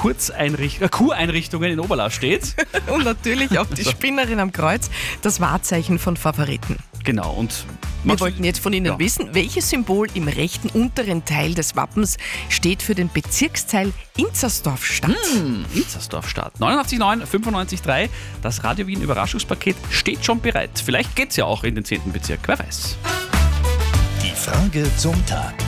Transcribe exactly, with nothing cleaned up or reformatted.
Kurzeinricht- äh, Kureinrichtungen in Oberlau steht. Und natürlich auch die Spinnerin am Kreuz, das Wahrzeichen von Favoriten. Genau. Und Wir wollten jetzt von Ihnen Ja. wissen, welches Symbol im rechten unteren Teil des Wappens steht für den Bezirksteil Inzersdorf-Stadt? Hm, Inzersdorf-Stadt. neunundachtzig Komma neun, fünfundneunzig Komma drei. Das Radio Wien Überraschungspaket steht schon bereit. Vielleicht geht's ja auch in den zehnten Bezirk, wer weiß. Die Frage zum Tag.